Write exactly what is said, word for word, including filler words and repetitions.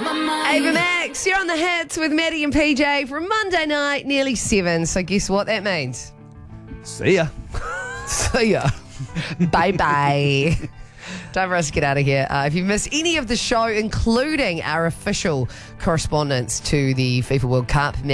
Ava Max, you're on the hits with Maddie and P J from Monday night, nearly seven. So guess what that means? See ya. See ya. Bye-bye. Time for us to get out of here. Uh, if you missed any of the show, including our official correspondence to the FIFA World Cup,